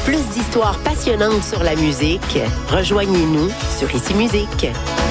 Plus d'histoires passionnantes sur la musique. Rejoignez-nous sur Ici Musique.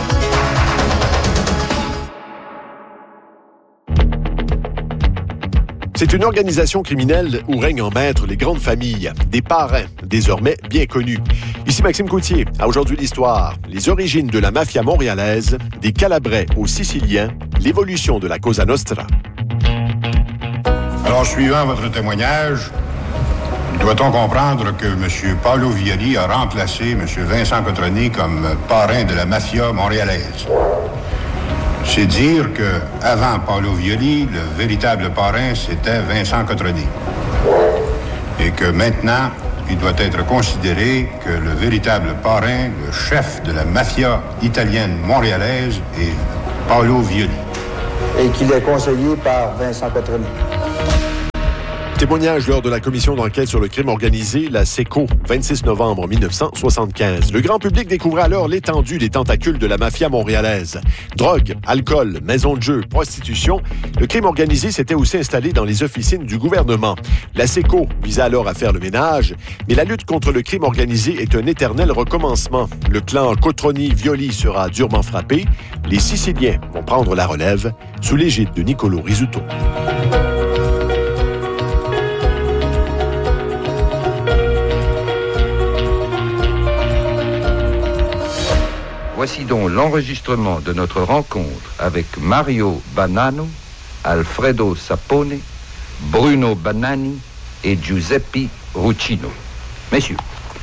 C'est une organisation criminelle où règnent en maître les grandes familles, des parrains, désormais bien connus. Ici Maxime Coutier, à Aujourd'hui l'Histoire, les origines de la mafia montréalaise, des Calabrais aux Siciliens, l'évolution de la Cosa Nostra. Alors, suivant votre témoignage, doit-on comprendre que M. Paolo Violi a remplacé M. Vincent Cotroni comme parrain de la mafia montréalaise? C'est dire que avant Paolo Violi, le véritable parrain, c'était Vincent Cotroni. Et que maintenant, il doit être considéré que le véritable parrain, le chef de la mafia italienne montréalaise, est Paolo Violi. Et qu'il est conseillé par Vincent Cotroni. Témoignage lors de la commission d'enquête sur le crime organisé, la SECO, 26 novembre 1975. Le grand public découvrait alors l'étendue des tentacules de la mafia montréalaise. Drogue, alcool, maisons de jeu, prostitution. Le crime organisé s'était aussi installé dans les officines du gouvernement. La SECO visait alors à faire le ménage, mais la lutte contre le crime organisé est un éternel recommencement. Le clan Cotroni-Violi sera durement frappé. Les Siciliens vont prendre la relève sous l'égide de Niccolo Rizzuto. Voici donc l'enregistrement de notre rencontre avec Mario Banano, Alfredo Sapone, Bruno Banani et Giuseppe Ruccino. Messieurs,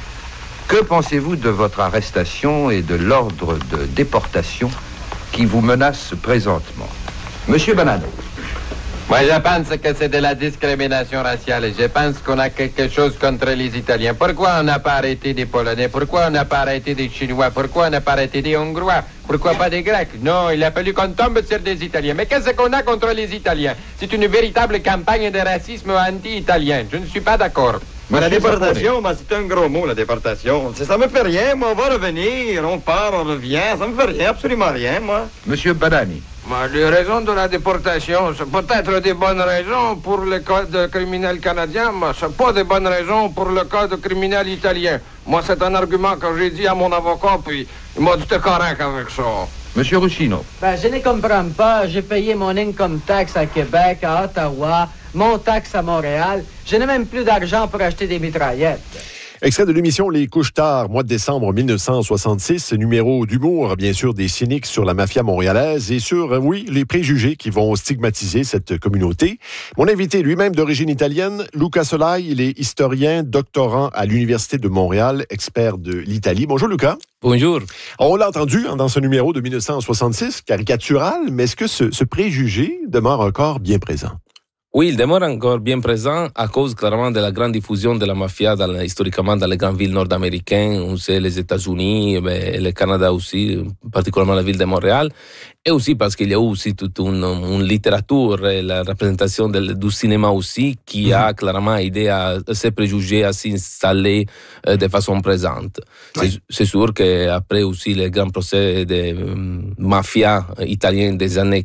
que pensez-vous de votre arrestation et de l'ordre de déportation qui vous menace présentement? Monsieur Banano. Moi, je pense que c'est de la discrimination raciale. Je pense qu'on a quelque chose contre les Italiens. Pourquoi on n'a pas arrêté des Polonais? Pourquoi on n'a pas arrêté des Chinois? Pourquoi on n'a pas arrêté des Hongrois? Pourquoi pas des Grecs? Non, il a fallu qu'on tombe sur des Italiens. Mais qu'est-ce qu'on a contre les Italiens? C'est une véritable campagne de racisme anti-italien. Je ne suis pas d'accord. Mais la déportation, c'est un gros mot, la déportation. Ça me fait rien, moi, on va revenir, on part, on revient, ça me fait rien, absolument rien, moi. Monsieur Banani. Les raisons de la déportation, c'est peut-être des bonnes raisons pour le code criminel canadien, mais c'est pas des bonnes raisons pour le code criminel italien. Moi, c'est un argument que j'ai dit à mon avocat, puis il m'a dit t'es correct avec ça. Monsieur Ruccino. Je ne comprends pas. J'ai payé mon income tax à Québec, à Ottawa, mon taxe à Montréal. Je n'ai même plus d'argent pour acheter des mitraillettes. Extrait de l'émission Les Couches-Tard, mois de décembre 1966, numéro d'humour, bien sûr, des cyniques sur la mafia montréalaise et sur, les préjugés qui vont stigmatiser cette communauté. Mon invité, lui-même d'origine italienne, Luca Solai, il est historien, doctorant à l'Université de Montréal, expert de l'Italie. Bonjour, Luca. Bonjour. On l'a entendu dans ce numéro de 1966, caricatural, mais est-ce que ce préjugé demeure encore bien présent? Oui, il demeure encore bien présent à cause clairement de la grande diffusion de la mafia historiquement dans les grandes villes nord-américaines, on sait les États-Unis, et le Canada aussi, particulièrement la ville de Montréal, et aussi parce qu'il y a aussi toute une littérature et la représentation du cinéma aussi qui a clairement aidé à ces préjugés à s'installer de façon présente. Oui. C'est sûr qu'après aussi les grands procès de mafia italiens des années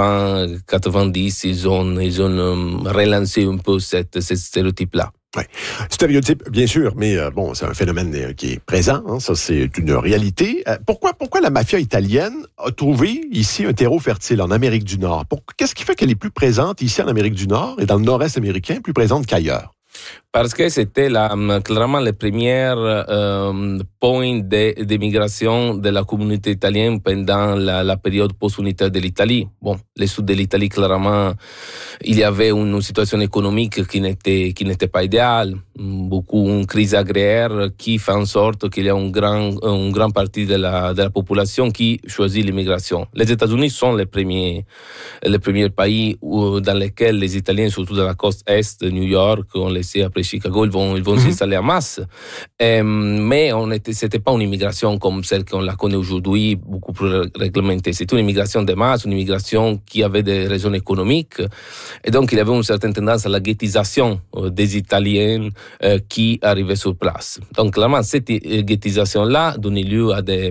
80-90, ils ont relancé un peu ce stéréotype-là. Oui. Stéréotype, bien sûr, mais c'est un phénomène qui est présent, ça c'est une réalité. Pourquoi la mafia italienne a trouvé ici un terreau fertile en Amérique du Nord? Qu'est-ce qui fait qu'elle est plus présente ici en Amérique du Nord et dans le nord-est américain, plus présente qu'ailleurs? Parce que c'était clairement les premiers points d'émigration de la communauté italienne pendant la période post-unitaire de l'Italie. Le sud de l'Italie, clairement, il y avait une situation économique qui n'était pas idéale. Une crise agraire qui fait en sorte qu'il y a une grande partie de la population qui choisit l'immigration. Les États-Unis sont les premiers pays dans lesquels les Italiens, surtout dans la côte est de New York, on le sait après Chicago, ils vont s'installer en masse. Mais on était c'était pas une immigration comme celle qu'on la connaît aujourd'hui, beaucoup plus réglementée. C'était une immigration de masse, une immigration qui avait des raisons économiques. Et donc, il y avait une certaine tendance à la ghettisation des Italiens qui arrivaient sur place. Donc, clairement, cette ghettisation-là donnait lieu à des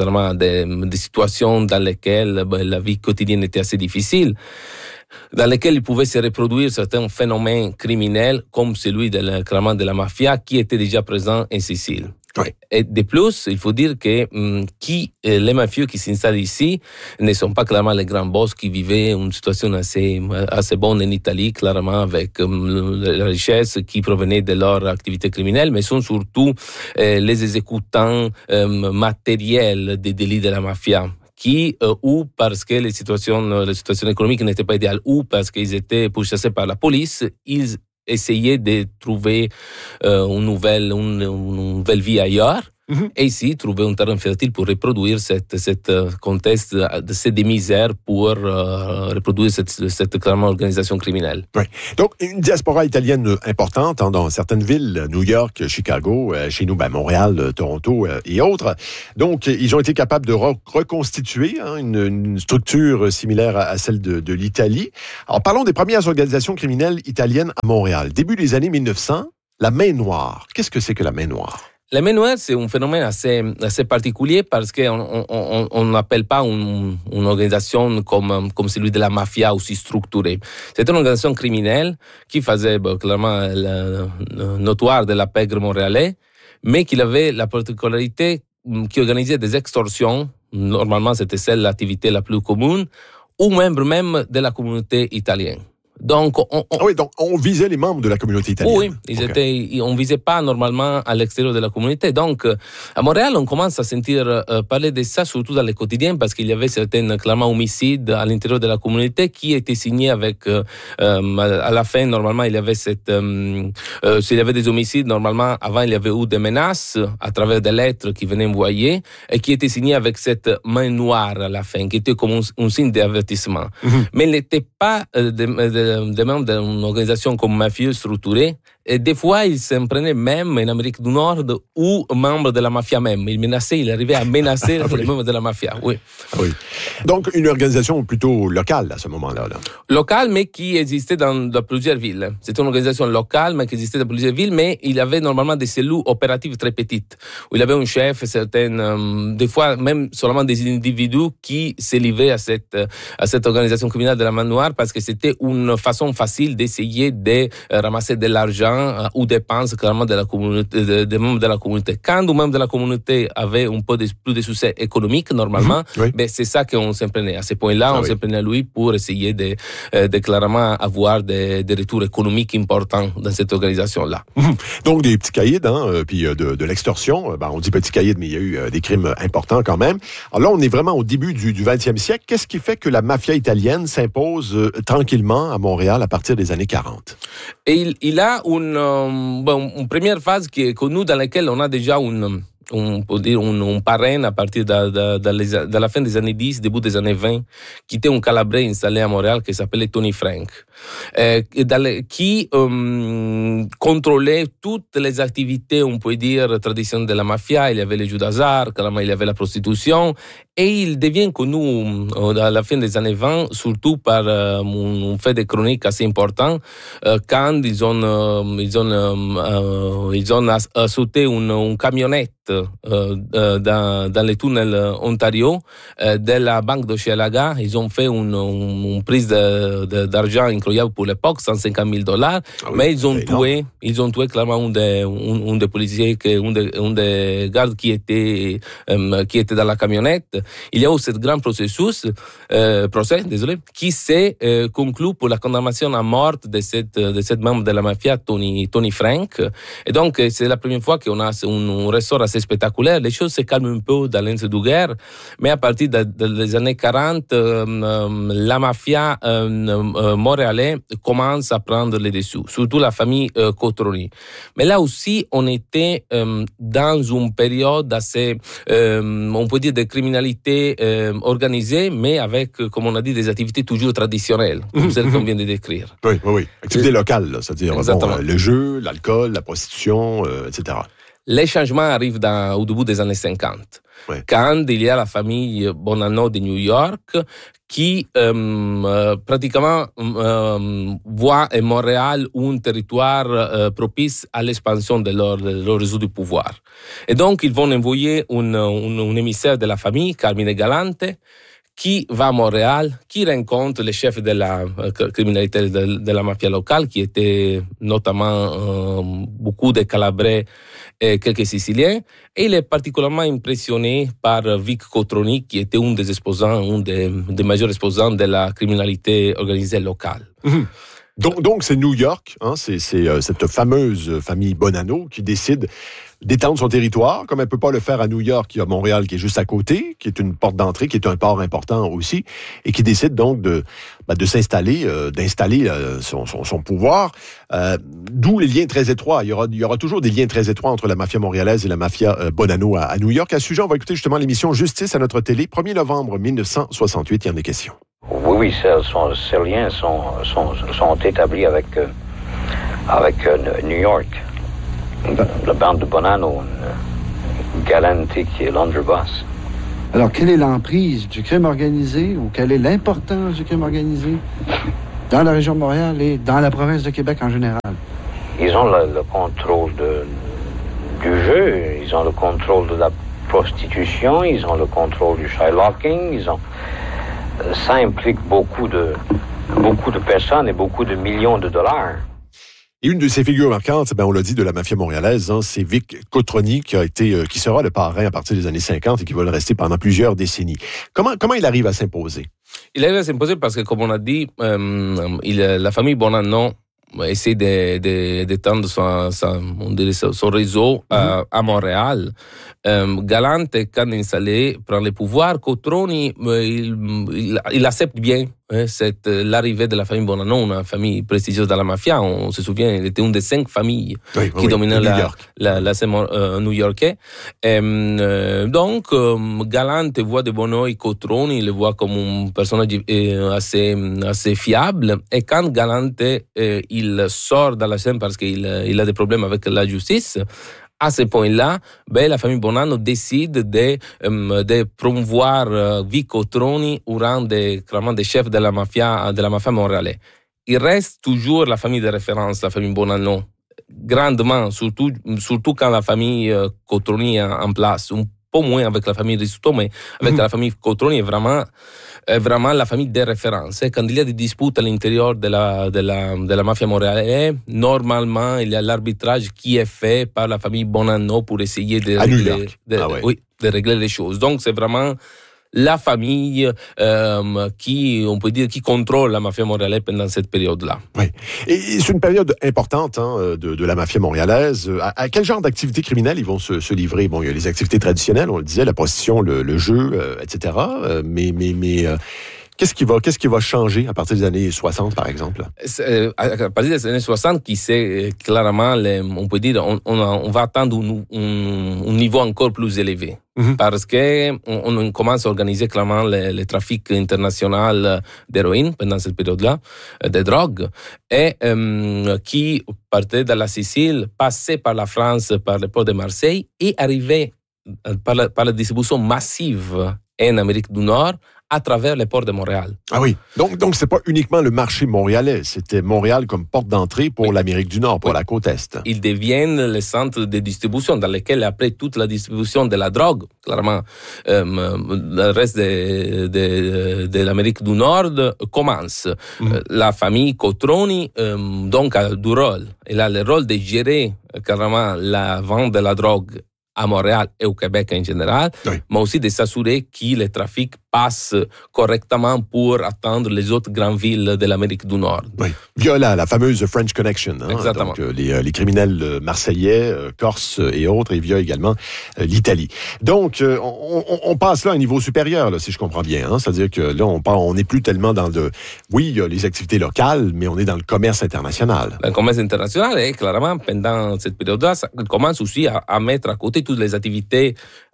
situations dans lesquelles la vie quotidienne était assez difficile, dans lesquelles il pouvait se reproduire certains phénomènes criminels comme celui clairement de la mafia qui était déjà présent en Sicile. Oui. Et de plus, il faut dire que les mafieux qui s'installent ici ne sont pas clairement les grands boss qui vivaient une situation assez bonne en Italie, clairement, avec la richesse qui provenait de leur activité criminelle, mais sont surtout les exécutants matériels des délits de la mafia, qui, ou parce que les situations économiques n'étaient pas idéales, ou parce qu'ils étaient pourchassés par la police, ils essayaient de trouver une nouvelle vie ailleurs. Et ici, trouver un terrain fertile pour reproduire cette contexte de ces misères pour reproduire cette clairement organisation criminelle. Oui. Donc, une diaspora italienne importante dans certaines villes, New York, Chicago, chez nous, Montréal, Toronto et autres. Donc, ils ont été capables de reconstituer une structure similaire à celle de l'Italie. Alors, parlons des premières organisations criminelles italiennes à Montréal. Début des années 1900, la Main Noire. Qu'est-ce que c'est que la Main Noire? La main noire, c'est un phénomène assez particulier parce qu'on n'appelle pas une organisation comme celui de la mafia aussi structurée. C'était une organisation criminelle qui faisait clairement notoire de la pègre montréalais, mais qui avait la particularité qui organisait des extorsions. Normalement, c'était l'activité la plus commune, aux membres même de la communauté italienne. Donc, on visait les membres de la communauté italienne. Oui, on visait pas normalement à l'extérieur de la communauté. Donc, à Montréal, on commence à sentir parler de ça, surtout dans les quotidiens, parce qu'il y avait certains, clairement, homicides à l'intérieur de la communauté qui étaient signés avec, à la fin, normalement, il y avait s'il y avait des homicides, normalement, avant, il y avait eu des menaces à travers des lettres qui venaient envoyer et qui étaient signées avec cette main noire à la fin, qui était comme un signe d'avertissement. Mais il n'était pas des membres d'une organisation comme mafieux structurée. Et des fois, ils s'en prenaient même en Amérique du Nord ou membres de la mafia même. Il arrivait à menacer les membres de la mafia. Oui. Donc, une organisation plutôt locale à ce moment-là. Locale, mais qui existait dans plusieurs villes. C'était une organisation locale, mais qui existait dans plusieurs villes, mais il y avait normalement des cellules opératives très petites, où il y avait un chef, des fois même seulement des individus qui se livraient à cette organisation criminelle de la main noire, parce que c'était une façon facile d'essayer de ramasser de l'argent ou dépenses clairement de la communauté, des membres de la communauté. Quand un membre de la communauté avait un peu plus de succès économique, normalement, c'est ça qu'on s'en prenait. À ce point-là, on s'en prenait à lui pour essayer de clairement avoir des retours économiques importants dans cette organisation-là. Donc, des petits caïds, puis de l'extorsion. On dit petits caïds, mais il y a eu des crimes importants quand même. Alors là, on est vraiment au début du 20e siècle. Qu'est-ce qui fait que la mafia italienne s'impose tranquillement à Montréal à partir des années 40? Et il a une première phase qui est connue, dans laquelle on a déjà un parrain à partir de la fin des années 10, début des années 20, qui était un Calabrais installé à Montréal qui s'appelait Tony Frank, qui contrôlait toutes les activités, on peut dire, traditionnelles de la mafia. Il y avait les jeux d'hasard, il y avait la prostitution, et il devient connu à la fin des années 20, surtout par un fait de chronique assez important, quand ils ont sauté une camionnette dans les tunnels Ontario de la banque d'Hochelaga. Ils ont fait une prise d'argent incroyable pour l'époque, $150,000, mais ils ont tué clairement un des policiers, un des gardes qui était dans la camionnette. Il y a eu ce grand procès, qui s'est conclu pour la condamnation à mort de cette membre de la mafia, Tony Frank. Et donc, c'est la première fois qu'on a un ressort assez spectaculaire. Les choses se calment un peu dans l'entre-deux-guerres, mais à partir des années 40, la mafia montréalaise commence à prendre les dessous, surtout la famille Cotroni. Mais là aussi, on était dans une période assez, on peut dire, de criminalité organisée, mais avec, comme on a dit, des activités toujours traditionnelles, comme celles qu'on vient de décrire. Oui. Activités locales, c'est-à-dire le jeu, l'alcool, la prostitution, etc. Les changements arrivent au début des années 50, quand il y a la famille Bonanno de New York qui pratiquement voit à Montréal un territoire propice à l'expansion de leur réseau de pouvoir. Et donc, ils vont envoyer un émissaire de la famille, Carmine Galante, qui va à Montréal, qui rencontre les chefs de la criminalité de la mafia locale, qui étaient notamment beaucoup de Calabrais et quelques Siciliens. Et il est particulièrement impressionné par Vic Cotroni, qui était un des exposants, un des majeurs exposants de la criminalité organisée locale. Mmh. Donc c'est New York, hein, c'est cette fameuse famille Bonanno qui décide d'étendre son territoire, comme elle ne peut pas le faire à New York. Il y a Montréal qui est juste à côté, qui est une porte d'entrée, qui est un port important aussi, et qui décide donc de s'installer, d'installer son pouvoir. D'où les liens très étroits. Il y aura toujours des liens très étroits entre la mafia montréalaise et la mafia Bonanno à New York. À ce sujet, on va écouter justement l'émission Justice à notre télé. 1er novembre 1968, il y en est question. Oui, ces liens sont établis avec New York. La bande de Bonanno, Galante qui est l'underboss. Alors, quelle est l'emprise du crime organisé ou quelle est l'importance du crime organisé dans la région de Montréal et dans la province de Québec en général? Ils ont le contrôle du jeu, ils ont le contrôle de la prostitution, ils ont le contrôle du shylocking, ça implique beaucoup de personnes et beaucoup de millions de dollars. Et une de ces figures marquantes, on l'a dit, de la mafia montréalaise, hein, c'est Vic Cotroni qui sera le parrain à partir des années 50 et qui va le rester pendant plusieurs décennies. Comment il arrive à s'imposer? Il arrive à s'imposer parce que, comme on a dit, la famille Bonanno essaie d'étendre son réseau à Montréal. Galante, quand installé, prend le pouvoir. Cotroni, il accepte bien l'arrivée de la famille Bonanno, une famille prestigieuse dans la mafia. On se souvient, il était une des 5 familles qui dominaient la scène new-yorkaise. Donc, Galante voit de bon oeil Cotroni, il le voit comme un personnage assez fiable. Et quand Galante il sort de la scène parce qu'il a des problèmes avec la justice, à ce point-là, la famille Bonanno décide de promouvoir Vic Cotroni au rang des chefs de la mafia montréalaise. Il reste toujours la famille de référence, la famille Bonanno, grandement, surtout quand la famille Cotroni est en place. Un peu moins avec la famille Risotto, mais avec la famille Cotroni est vraiment la famille de référence. Quand il y a des disputes à l'intérieur de la mafia montréalaise, normalement, il y a l'arbitrage qui est fait par la famille Bonanno pour essayer de régler les choses. Donc, c'est vraiment la famille qui contrôle la mafia montréalaise pendant cette période-là. Oui. Et c'est une période importante de la mafia montréalaise. À quel genre d'activités criminelles ils vont se livrer? Bon, il y a les activités traditionnelles, on le disait, la prostitution, le jeu, etc. Mais qu'est-ce qui va changer à partir des années 60, par exemple? À partir des années 60, qui c'est clairement, on peut dire, on va atteindre un niveau encore plus élevé. Parce qu'on commence à organiser clairement le trafic international d'héroïne pendant cette période-là, de drogue, et qui partait de la Sicile, passait par la France, par le port de Marseille, et arrivait par la distribution massive en Amérique du Nord, à travers les ports de Montréal. Ah oui, donc c'est pas uniquement le marché montréalais, c'était Montréal comme porte d'entrée pour l'Amérique du Nord, pour la côte Est. Ils deviennent les centres de distribution dans lesquels, après toute la distribution de la drogue, clairement, le reste de l'Amérique du Nord commence. La famille Cotroni, donc, a du rôle. Elle a le rôle de gérer carrément la vente de la drogue à Montréal et au Québec en général, mais aussi de s'assurer que le trafic passe correctement pour atteindre les autres grandes villes de l'Amérique du Nord. Oui. Via la fameuse French Connection. Exactement. Donc, les criminels marseillais, corses et autres, et via également l'Italie. Donc, on passe là à un niveau supérieur, là, si je comprends bien. C'est-à-dire que là, on n'est plus tellement dans oui, il y a les activités locales, mais on est dans le commerce international. Le commerce international, et clairement, pendant cette période-là, ça commence aussi à mettre à côté toutes les activités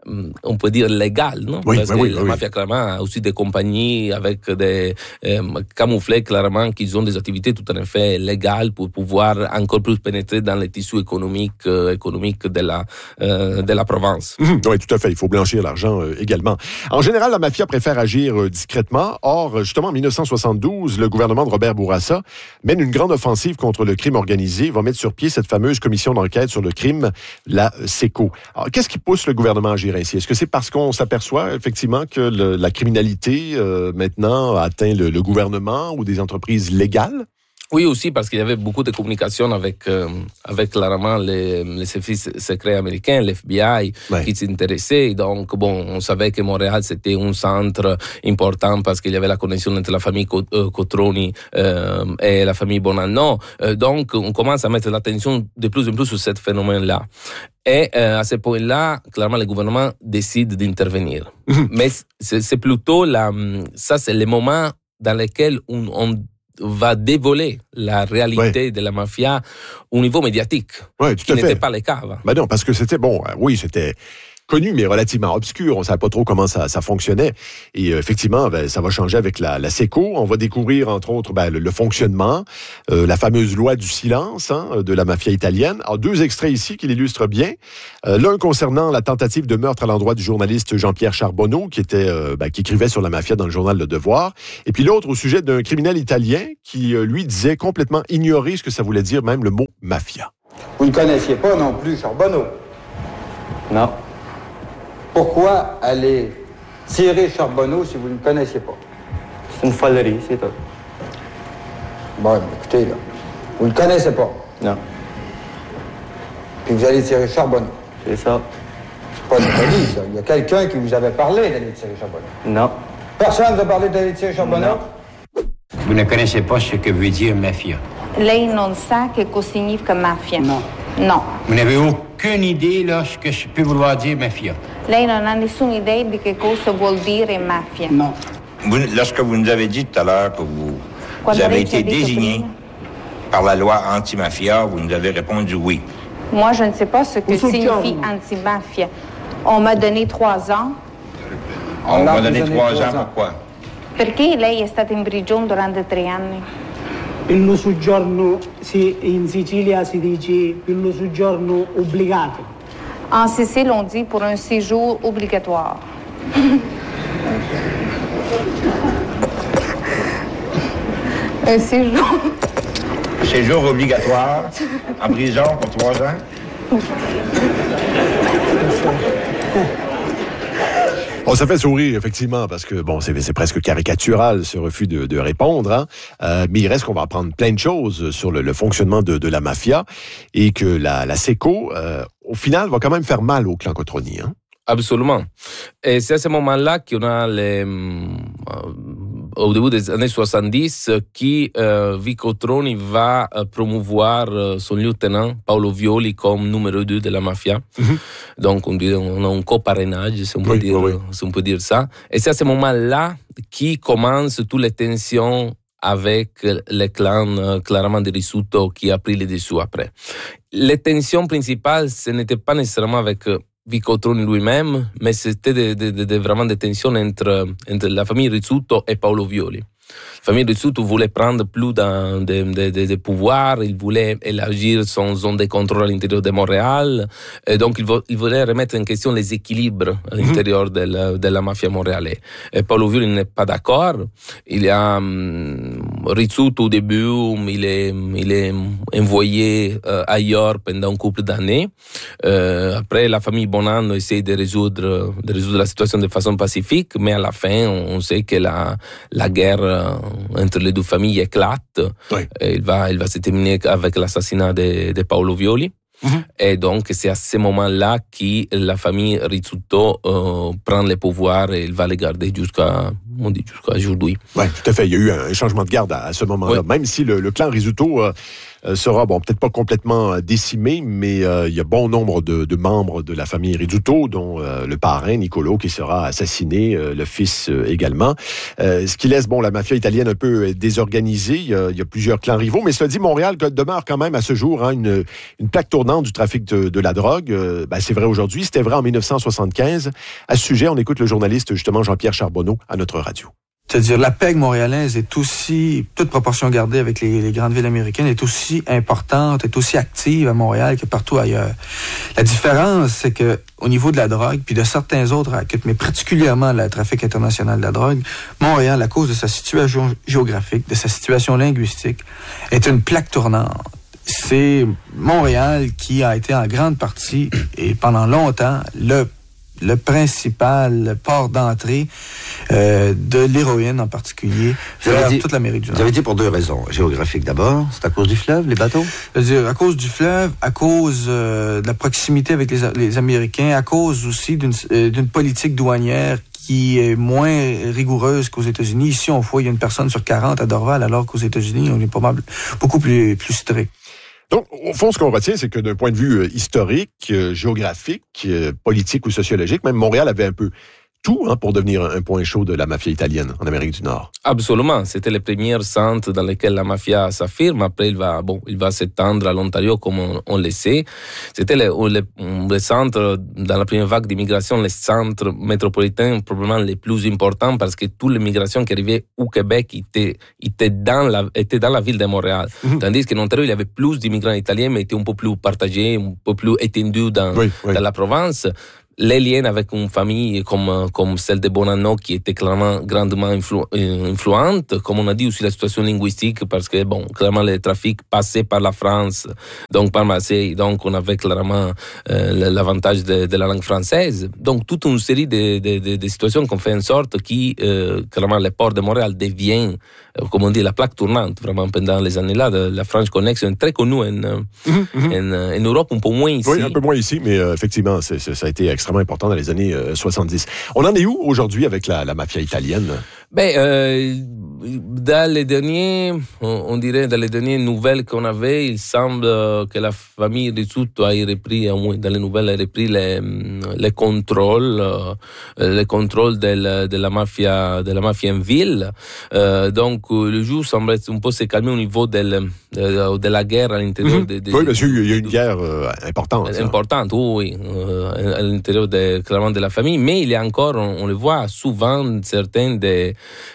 on peut dire légale, non? Oui, parce que oui, la mafia, clairement, a aussi des compagnies avec des camouflés, clairement, qui ont des activités tout à fait légales pour pouvoir encore plus pénétrer dans les tissus économiques de la province. Oui, tout à fait. Il faut blanchir l'argent également. En général, la mafia préfère agir discrètement. Or, justement, en 1972, le gouvernement de Robert Bourassa mène une grande offensive contre le crime organisé, va mettre sur pied cette fameuse commission d'enquête sur le crime, la SECO. Alors, qu'est-ce qui pousse le gouvernement à agir ainsi? Est-ce que c'est parce qu'on s'aperçoit effectivement que la criminalité maintenant atteint le gouvernement ou des entreprises légales? Oui, aussi parce qu'il y avait beaucoup de communication avec clairement les services secrets américains, l'FBI, qui s'intéressaient. Donc, on savait que Montréal, c'était un centre important parce qu'il y avait la connexion entre la famille Cotroni et la famille Bonanno. Donc, on commence à mettre l'attention de plus en plus sur ce phénomène-là. Et à ce point-là, clairement, le gouvernement décide d'intervenir. Mais c'est plutôt ça, c'est le moment dans lequel on va dévoiler la réalité de la mafia au niveau médiatique. Oui, tout à fait. Qui n'était pas le cas avant. Ben non, parce que c'était, c'était connu, mais relativement obscur. On ne savait pas trop comment ça fonctionnait. Et effectivement, ça va changer avec la SECO. On va découvrir, entre autres, le fonctionnement, la fameuse loi du silence de la mafia italienne. Alors, 2 extraits ici qui l'illustrent bien. L'un concernant la tentative de meurtre à l'endroit du journaliste Jean-Pierre Charbonneau, qui écrivait sur la mafia dans le journal Le Devoir. Et puis l'autre au sujet d'un criminel italien qui, lui, disait complètement ignorer ce que ça voulait dire, même le mot mafia. Vous ne connaissiez pas non plus Charbonneau? Non. Pourquoi aller tirer Charbonneau si vous ne le connaissiez pas? C'est une folerie, c'est tout. Bon, écoutez, là, vous ne le connaissez pas? Non. Puis vous allez tirer Charbonneau? C'est ça. C'est pas une folie, ça. Il y a quelqu'un qui vous avait parlé d'aller tirer Charbonneau? Non. Personne ne vous a parlé d'aller tirer Charbonneau? Non. Vous ne connaissez pas ce que veut dire mafia? Lei non sa che cosa significa mafia? Non. No. Vous n'avez aucune idée de ce que peut vouloir dire mafia? Lei non ha nessuna idea di che cosa vuol dire mafia? Non. Lorsque vous nous avez dit tout à l'heure que vous avez été désigné par la loi anti-mafia, vous nous avez répondu oui. Moi, je ne sais pas ce que signifie anti-mafia. On m'a donné 3 ans. On m'a donné 3 ans, pourquoi? Perché lei è stata in prigione durante 3 anni? Il soggiorno, in Sicilia si dice il soggiorno obbligato. En Sicile, on dit pour un séjour obligatoire. Un séjour. Séjour obligatoire en prison pour 3 ans? On ça fait sourire, effectivement, parce que, c'est presque caricatural, ce refus de répondre, mais il reste qu'on va apprendre plein de choses sur le fonctionnement de la mafia et que la SECO, au final, va quand même faire mal au clan Cotroni, Absolument. Et c'est à ce moment-là qu'on a au début des années 70, Vico Troni va promouvoir son lieutenant, Paolo Violi, comme numéro 2 de la mafia. Donc, on a un coparrainage, si on peut dire ça. Et c'est à ce moment-là qui commencent toutes les tensions avec le clan, clairement, de Rizzuto, qui a pris les dessous après. Les tensions principales, ce n'était pas nécessairement avec Vico Troni lui-même, mais c'était vraiment des tensions entre la famille Rizzuto et Paolo Violi. La famille Rizzuto voulait prendre plus de pouvoir, il voulait élargir son zone de contrôle à l'intérieur de Montréal, et donc il voulait remettre en question les équilibres à l'intérieur de la mafia montréalaise. Et Paolo Violi n'est pas d'accord. Il y a Rizzuto au début, il est envoyé ailleurs pendant un couple d'années. Après, la famille Bonanno essaie de résoudre la situation de façon pacifique, mais à la fin, on sait que la guerre entre les deux familles éclate. Oui. Il va se terminer avec l'assassinat de Paolo Violi. Et donc, c'est à ce moment-là que la famille Rizzuto prend le pouvoir et il va le garder on dit jusqu'à aujourd'hui. Oui, tout à fait. Il y a eu un changement de garde à ce moment-là. Oui. Même si le clan Rizzuto sera, peut-être pas complètement décimé, mais il y a bon nombre de membres de la famille Rizzuto, dont le parrain Niccolo qui sera assassiné, le fils également. Ce qui laisse la mafia italienne un peu désorganisée. Il y a plusieurs clans rivaux, mais cela dit, Montréal demeure quand même à ce jour une plaque tournante du trafic de la drogue. C'est vrai aujourd'hui, c'était vrai en 1975. À ce sujet, on écoute le journaliste justement Jean-Pierre Charbonneau à notre radio. C'est-à-dire, la PEG montréalaise est aussi, toute proportion gardée avec les grandes villes américaines, est aussi importante, est aussi active à Montréal que partout ailleurs. La différence, c'est que au niveau de la drogue, puis de certains autres rackets, mais particulièrement le trafic international de la drogue, Montréal, à cause de sa situation géographique, de sa situation linguistique, est une plaque tournante. C'est Montréal qui a été en grande partie, et pendant longtemps, le principal port d'entrée de l'héroïne en particulier vers toute l'Amérique du Nord. Vous avez dit pour deux raisons. Géographique d'abord, c'est à cause du fleuve, les bateaux? C'est-à-dire à cause du fleuve, à cause de la proximité avec les Américains, à cause aussi d'une politique douanière qui est moins rigoureuse qu'aux États-Unis. Ici, on voit il y a une personne sur 40 à Dorval, alors qu'aux États-Unis, on est beaucoup plus strict. Donc, au fond, ce qu'on retient, c'est que d'un point de vue historique, géographique, politique ou sociologique, même Montréal avait un peu tout pour devenir un point chaud de la mafia italienne en Amérique du Nord. Absolument. C'était le premier centre dans lequel la mafia s'affirme. Après, il va s'étendre à l'Ontario, comme on le sait. C'était le centre, dans la première vague d'immigration, le centre métropolitain probablement le plus important parce que toute l'immigration qui arrivait au Québec était dans la ville de Montréal. Mm-hmm. Tandis qu'en Ontario, il y avait plus d'immigrants italiens, mais étaient un peu plus partagés, un peu plus étendus dans la province. Les liens avec une famille comme celle de Bonanno qui était clairement grandement influente, comme on a dit aussi la situation linguistique parce que clairement le trafic passait par la France, donc par Marseille, donc on avait clairement l'avantage de la langue française. Donc toute une série de situations qu'on fait en sorte que clairement le port de Montréal devient, comme on dit, la plaque tournante vraiment pendant les années-là. La French Connection très connue en Europe, un peu moins ici. Oui, un peu moins ici, mais effectivement, ça a été extrêmement important dans les années 70. On en est où aujourd'hui avec la mafia italienne? Dans les dernières nouvelles qu'on avait, il semble que la famille Rizzuto a repris, dans les nouvelles, a repris les contrôles de la mafia en ville. Donc, le jour semble un peu se calmer au niveau de la guerre à l'intérieur oui, monsieur, il y a une guerre importante. Importante, oui, à l'intérieur clairement de la famille, mais il y a encore, on le voit souvent, certaines des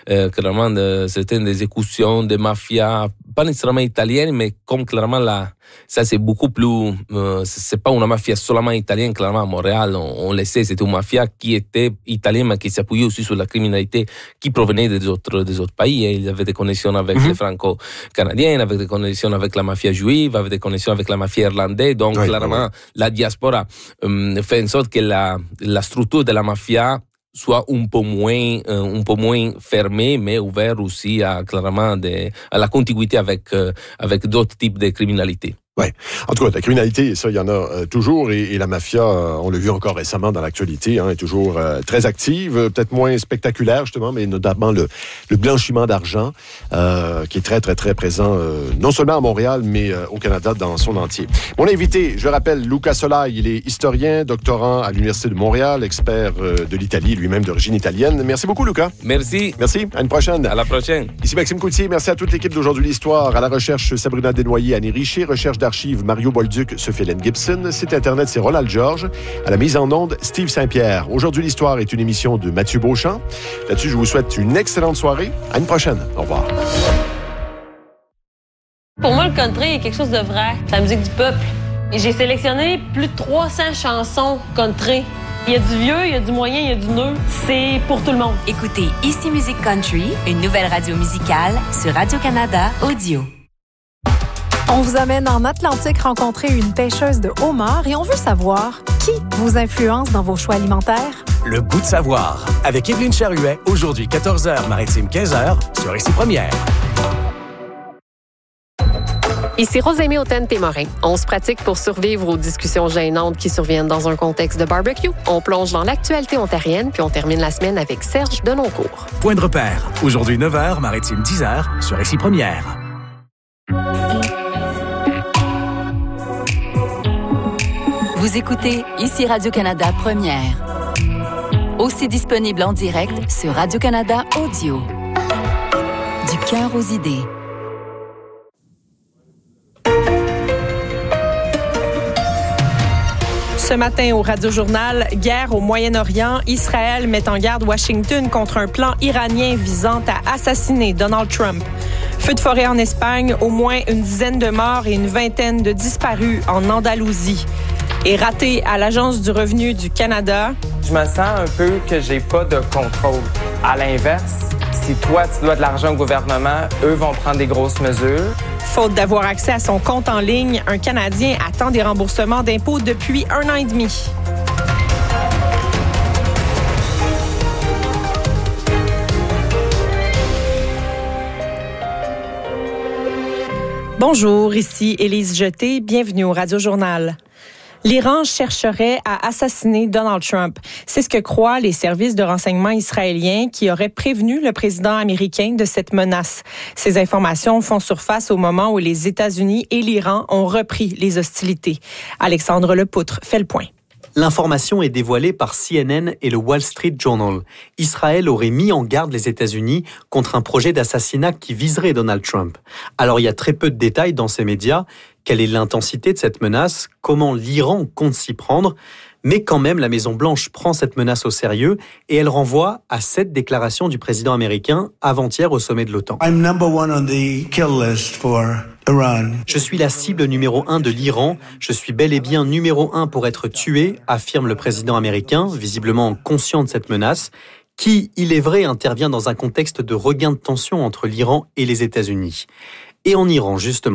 exécutions de mafia, pas nécessairement italiennes, mais comme clairement ça c'est beaucoup plus, c'est pas une mafia seulement italienne, clairement à Montréal, on le sait, c'était une mafia qui était italienne, mais qui s'appuyait aussi sur la criminalité qui provenait des autres pays. Il y avait des connexions avec les franco-canadiens, avec des connexions avec la mafia juive, avec des connexions avec la mafia irlandaise, donc clairement la diaspora fait en sorte que la structure de la mafia soit un peu moins fermé, mais ouvert aussi à la contiguïté avec d'autres types de criminalité. Oui. En tout cas, la criminalité, ça, il y en a toujours. Et la mafia, on l'a vu encore récemment dans l'actualité, est toujours très active, peut-être moins spectaculaire, justement, mais notamment le blanchiment d'argent, qui est très, très, très présent, non seulement à Montréal, mais au Canada dans son entier. Mon invité, je le rappelle, Luca Solai, il est historien, doctorant à l'Université de Montréal, expert de l'Italie, lui-même d'origine italienne. Merci beaucoup, Luca. Merci. Merci. À une prochaine. À la prochaine. Ici Maxime Coutier. Merci à toute l'équipe d'Aujourd'hui l'Histoire. À la recherche, Sabrina Desnoyers, Annie Richer. Recherche d'archives, Mario Bolduc, Sophie-Hélène Gibson. Site Internet, c'est Ronald Georges. À la mise en onde, Steve Saint-Pierre. Aujourd'hui, l'Histoire est une émission de Mathieu Beauchamp. Là-dessus, je vous souhaite une excellente soirée. À une prochaine. Au revoir. Pour moi, le country est quelque chose de vrai. C'est la musique du peuple. Et j'ai sélectionné plus de 300 chansons country. Il y a du vieux, il y a du moyen, il y a du neuf. C'est pour tout le monde. Écoutez Ici Musique Country, une nouvelle radio musicale sur Radio-Canada Audio. On vous amène en Atlantique rencontrer une pêcheuse de homard et on veut savoir qui vous influence dans vos choix alimentaires. Le goût de savoir, avec Évelyne Charuet, aujourd'hui 14h, Maritime 15h, sur Ici Première. Ici Rosémie Authen-Témorin. On se pratique pour survivre aux discussions gênantes qui surviennent dans un contexte de barbecue. On plonge dans l'actualité ontarienne, puis on termine la semaine avec Serge Denoncourt. Point de repère. Aujourd'hui 9h, Maritime 10h, sur Récit Première. Vous écoutez ici Radio-Canada Première. Aussi disponible en direct sur Radio-Canada Audio. Du cœur aux idées. Ce matin au Radio-Journal, guerre au Moyen-Orient, Israël met en garde Washington contre un plan iranien visant à assassiner Donald Trump. Feu de forêt en Espagne, au moins une dizaine de morts et une vingtaine de disparus en Andalousie. Et raté à l'Agence du revenu du Canada. Je me sens un peu que j'ai pas de contrôle. À l'inverse, si toi, tu dois de l'argent au gouvernement, eux vont prendre des grosses mesures. Faute d'avoir accès à son compte en ligne, un Canadien attend des remboursements d'impôts depuis 1 an et demi. Bonjour, ici Élise Jeté. Bienvenue au Radio-Journal. L'Iran chercherait à assassiner Donald Trump. C'est ce que croient les services de renseignement israéliens qui auraient prévenu le président américain de cette menace. Ces informations font surface au moment où les États-Unis et l'Iran ont repris les hostilités. Alexandre Lepoutre fait le point. L'information est dévoilée par CNN et le Wall Street Journal. Israël aurait mis en garde les États-Unis contre un projet d'assassinat qui viserait Donald Trump. Alors il y a très peu de détails dans ces médias. Quelle est l'intensité de cette menace? Comment l'Iran compte s'y prendre? Mais quand même, la Maison-Blanche prend cette menace au sérieux et elle renvoie à cette déclaration du président américain avant-hier au sommet de l'OTAN. Je suis la cible numéro 1 de l'Iran. Je suis bel et bien numéro 1 pour être tué, affirme le président américain, visiblement conscient de cette menace, qui, il est vrai, intervient dans un contexte de regain de tension entre l'Iran et les États-Unis. Et en Iran, justement.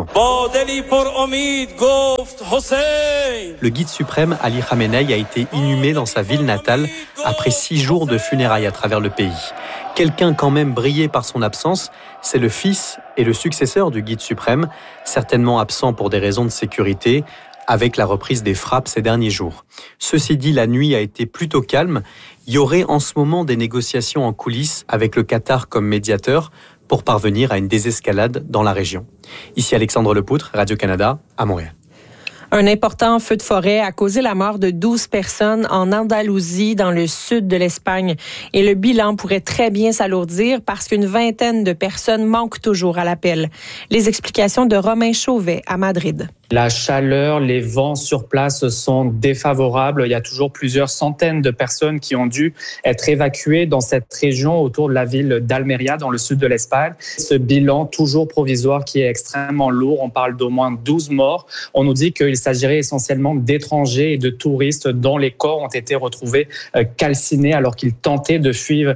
Le guide suprême Ali Khamenei a été inhumé dans sa ville natale après 6 jours de funérailles à travers le pays. Quelqu'un quand même brillé par son absence, c'est le fils et le successeur du guide suprême, certainement absent pour des raisons de sécurité, avec la reprise des frappes ces derniers jours. Ceci dit, la nuit a été plutôt calme. Il y aurait en ce moment des négociations en coulisses avec le Qatar comme médiateur pour parvenir à une désescalade dans la région. Ici Alexandre Lepoutre, Radio-Canada, à Montréal. Un important feu de forêt a causé la mort de 12 personnes en Andalousie, dans le sud de l'Espagne. Et le bilan pourrait très bien s'alourdir parce qu'une vingtaine de personnes manquent toujours à l'appel. Les explications de Romain Chauvet à Madrid. La chaleur, les vents sur place sont défavorables. Il y a toujours plusieurs centaines de personnes qui ont dû être évacuées dans cette région autour de la ville d'Almeria, dans le sud de l'Espagne. Ce bilan toujours provisoire qui est extrêmement lourd. On parle d'au moins 12 morts. On nous dit qu'il s'agirait essentiellement d'étrangers et de touristes dont les corps ont été retrouvés calcinés alors qu'ils tentaient de fuir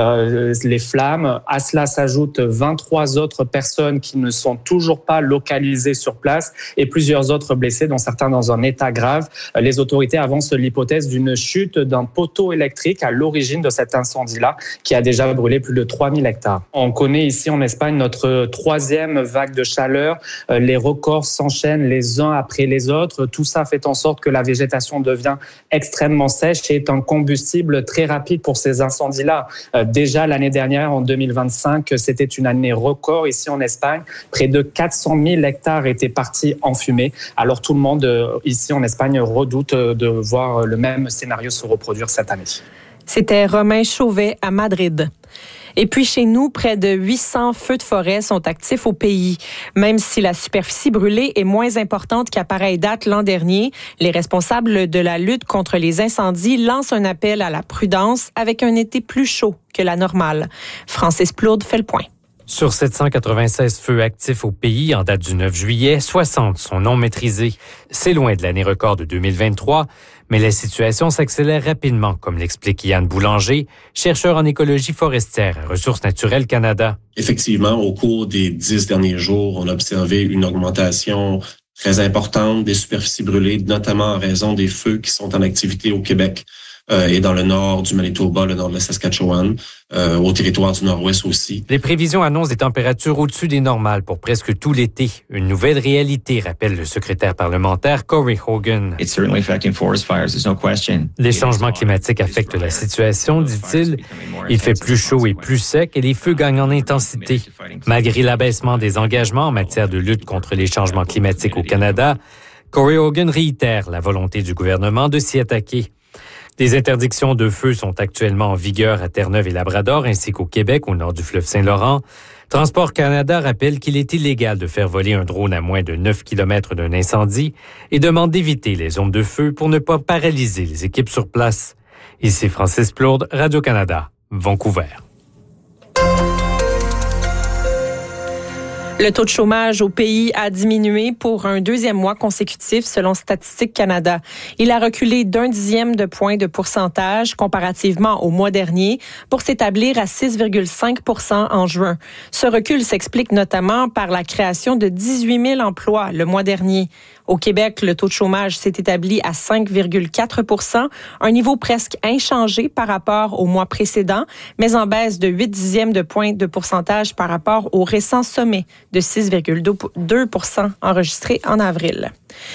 les flammes. À cela s'ajoutent 23 autres personnes qui ne sont toujours pas localisées sur place et plusieurs autres blessés, dont certains dans un état grave. Les autorités avancent l'hypothèse d'une chute d'un poteau électrique à l'origine de cet incendie-là, qui a déjà brûlé plus de 3000 hectares. On connaît ici en Espagne notre 3e vague de chaleur. Les records s'enchaînent les uns après les autres. Tout ça fait en sorte que la végétation devient extrêmement sèche et est un combustible très rapide pour ces incendies-là. Déjà l'année dernière, en 2025, c'était une année record ici en Espagne. Près de 400 000 hectares étaient partis en fumée. Alors tout le monde ici en Espagne redoute de voir le même scénario se reproduire cette année. C'était Romain Chauvet à Madrid. Et puis chez nous, près de 800 feux de forêt sont actifs au pays. Même si la superficie brûlée est moins importante qu'à pareille date l'an dernier, les responsables de la lutte contre les incendies lancent un appel à la prudence avec un été plus chaud que la normale. Francis Plourde fait le point. Sur 796 feux actifs au pays en date du 9 juillet, 60 sont non maîtrisés. C'est loin de l'année record de 2023, mais la situation s'accélère rapidement, comme l'explique Yann Boulanger, chercheur en écologie forestière à Ressources naturelles Canada. Effectivement, au cours des 10 derniers jours, on a observé une augmentation très importante des superficies brûlées, notamment en raison des feux qui sont en activité au Québec. et dans le nord du Manitoba, le nord de la Saskatchewan, au territoire du Nord-Ouest aussi. Les prévisions annoncent des températures au-dessus des normales pour presque tout l'été. Une nouvelle réalité, rappelle le secrétaire parlementaire Corey Hogan. Les changements climatiques affectent la situation, dit-il. Il fait plus chaud et plus sec et les feux gagnent en intensité. Malgré l'abaissement des engagements en matière de lutte contre les changements climatiques au Canada, Corey Hogan réitère la volonté du gouvernement de s'y attaquer. Des interdictions de feu sont actuellement en vigueur à Terre-Neuve et Labrador, ainsi qu'au Québec, au nord du fleuve Saint-Laurent. Transport Canada rappelle qu'il est illégal de faire voler un drone à moins de 9 km d'un incendie et demande d'éviter les zones de feu pour ne pas paralyser les équipes sur place. Ici Francis Plourde, Radio-Canada, Vancouver. Le taux de chômage au pays a diminué pour un deuxième mois consécutif selon Statistique Canada. Il a reculé d'0,1 de point de pourcentage comparativement au mois dernier pour s'établir à 6,5 % en juin. Ce recul s'explique notamment par la création de 18 000 emplois le mois dernier. Au Québec, le taux de chômage s'est établi à 5,4 %, un niveau presque inchangé par rapport au mois précédent, mais en baisse de 0,8 de point de pourcentage par rapport au récent sommet de 6,2 % enregistré en avril.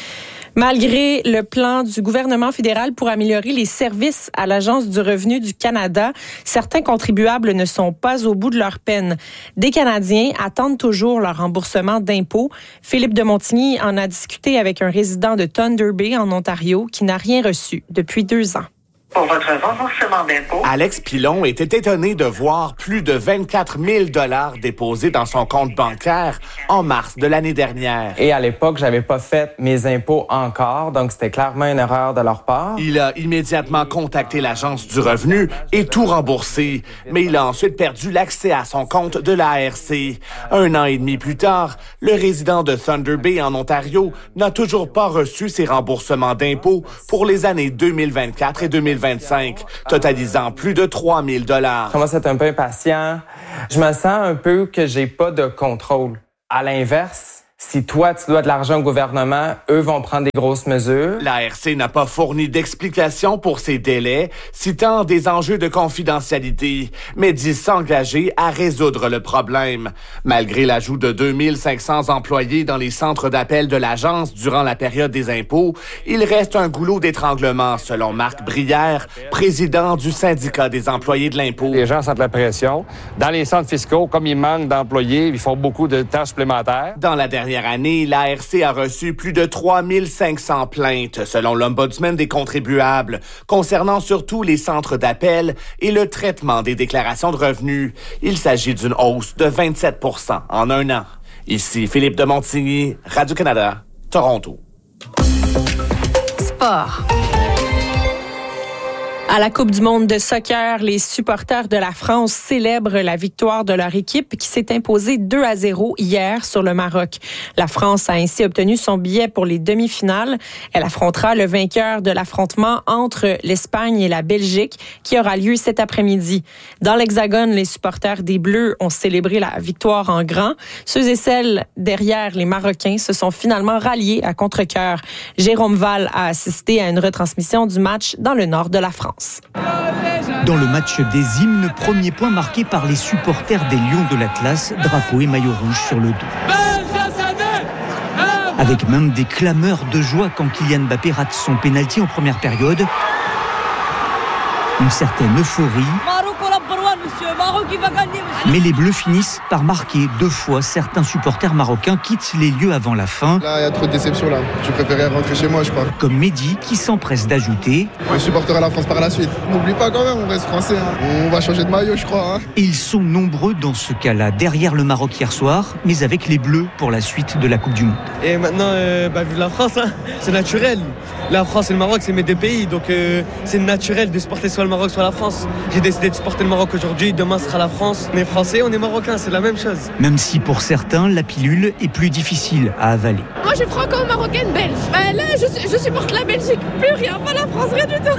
Malgré le plan du gouvernement fédéral pour améliorer les services à l'Agence du revenu du Canada, certains contribuables ne sont pas au bout de leur peine. Des Canadiens attendent toujours leur remboursement d'impôts. Philippe de Montigny en a discuté avec un résident de Thunder Bay en Ontario qui n'a rien reçu depuis 2 ans. Pour votre remboursement d'impôts. Alex Pilon était étonné de voir plus de 24 000 $ déposés dans son compte bancaire en mars de l'année dernière. Et à l'époque, j'avais pas fait mes impôts encore, donc c'était clairement une erreur de leur part. Il a immédiatement contacté l'Agence du revenu et tout remboursé, mais il a ensuite perdu l'accès à son compte de l'ARC. 1 an et demi plus tard, le résident de Thunder Bay en Ontario n'a toujours pas reçu ses remboursements d'impôts pour les années 2024 et 2025, totalisant plus de 3 000 $. Je commence à être un peu impatient. Je me sens un peu que j'ai pas de contrôle. À l'inverse, si toi, tu dois de l'argent au gouvernement, eux vont prendre des grosses mesures. L'ARC n'a pas fourni d'explication pour ces délais, citant des enjeux de confidentialité, mais dit s'engager à résoudre le problème. Malgré l'ajout de 2500 employés dans les centres d'appel de l'agence durant la période des impôts, il reste un goulot d'étranglement, selon Marc Brière, président du syndicat des employés de l'impôt. Les gens sentent la pression. Dans les centres fiscaux, comme il manque d'employés, ils font beaucoup de tâches supplémentaires. Dans la dernière année, l'ARC a reçu plus de 3500 plaintes, selon l'Ombudsman des contribuables, concernant surtout les centres d'appel et le traitement des déclarations de revenus. Il s'agit d'une hausse de 27 % en 1 an. Ici Philippe de Montigny, Radio-Canada, Toronto. Sport. À la Coupe du monde de soccer, les supporters de la France célèbrent la victoire de leur équipe qui s'est imposée 2-0 hier sur le Maroc. La France a ainsi obtenu son billet pour les demi-finales. Elle affrontera le vainqueur de l'affrontement entre l'Espagne et la Belgique qui aura lieu cet après-midi. Dans l'Hexagone, les supporters des Bleus ont célébré la victoire en grand. Ceux et celles derrière les Marocains se sont finalement ralliés à contre-cœur. Jérôme Val a assisté à une retransmission du match dans le nord de la France. Dans le match des hymnes, premier point marqué par les supporters des Lions de l'Atlas, drapeau et maillot rouge sur le dos. Avec même des clameurs de joie quand Kylian Mbappé rate son pénalty en première période. Une certaine euphorie. Mais les Bleus finissent par marquer 2 fois. Certains supporters marocains quittent les lieux avant la fin. Là, il y a trop de déception là. Je préférais rentrer chez moi, je crois. Comme Mehdi qui s'empresse d'ajouter. Je supporterai la France par la suite. N'oublie pas quand même, on reste français. On va changer de maillot, je crois. Et ils sont nombreux dans ce cas-là, derrière le Maroc hier soir, mais avec les Bleus pour la suite de la Coupe du Monde. Et maintenant, vive la France, c'est naturel. La France et le Maroc, c'est mes 2 pays, donc c'est naturel de supporter soit le Maroc, soit la France. J'ai décidé de supporter le Maroc aujourd'hui, demain sera la France. On est français, on est marocain, c'est la même chose. Même si pour certains, la pilule est plus difficile à avaler. Moi, je suis franco-marocaine belge. Là, je supporte la Belgique, plus rien, pas la France, rien du tout.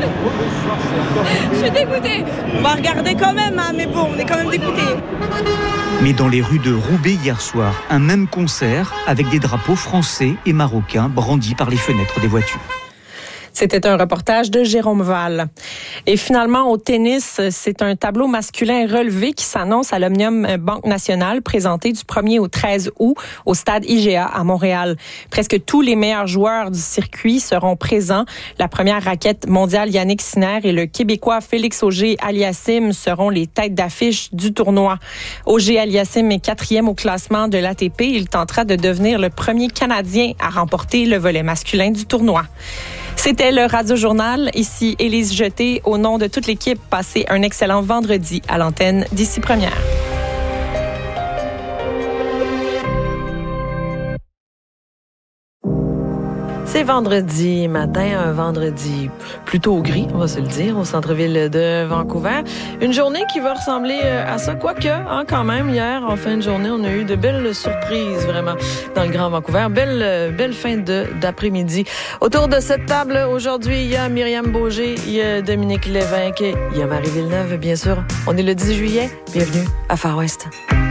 Je suis dégoûtée. On va regarder quand même, mais bon, on est quand même dégoûtés. Mais dans les rues de Roubaix hier soir, un même concert avec des drapeaux français et marocains brandis par les fenêtres des voitures. C'était un reportage de Jérôme Val. Et finalement, au tennis, c'est un tableau masculin relevé qui s'annonce à l'Omnium Banque Nationale, présenté du 1er au 13 août au stade IGA à Montréal. Presque tous les meilleurs joueurs du circuit seront présents. La première raquette mondiale Yannick Sinner et le Québécois Félix Auger-Aliassime seront les têtes d'affiche du tournoi. Auger-Aliassime est 4e au classement de l'ATP. Il tentera de devenir le premier Canadien à remporter le volet masculin du tournoi. C'était le Radio Journal. Ici Élise Jeté. Au nom de toute l'équipe, passez un excellent vendredi à l'antenne d'Ici Première. C'est vendredi matin, un vendredi plutôt gris, on va se le dire, au centre-ville de Vancouver. Une journée qui va ressembler à ça, quoique, quand même, hier, en fin de journée, on a eu de belles surprises, vraiment, dans le Grand Vancouver. Belle fin d'après-midi. Autour de cette table, aujourd'hui, il y a Myriam Beaugé, il y a Dominique Lévesque, il y a Marie Villeneuve, bien sûr. On est le 10 juillet. Bienvenue à Far West.